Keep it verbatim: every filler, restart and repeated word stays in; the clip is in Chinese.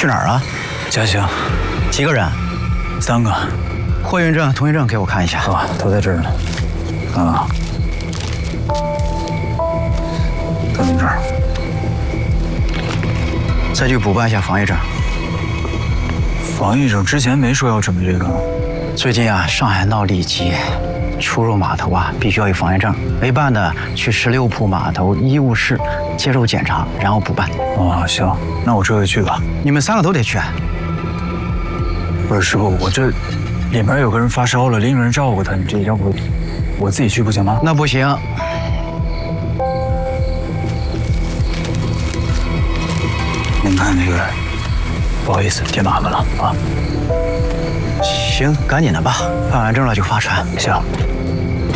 去哪儿啊？ 嘉兴。 几个人？ 三个。 货运证、通行证给我看一下。 啊，都在这儿呢。啊。都在这儿。 再去补办一下防疫证。 防疫证之前没说要准备这个。 最近啊，上海闹痢疾。 出入码头啊，必须要有防疫证。没办的，去十六铺码头医务室接受检查，然后补办。 哦，行，那我这就去吧。 你们三个都得去。 不是师傅，我这里面有个人发烧了，另一个人照顾他，你这要不我自己去不行吗？ 那不行。 您看那个，不好意思，添麻烦了啊。 行，赶紧的吧，办完证了就发船。 行。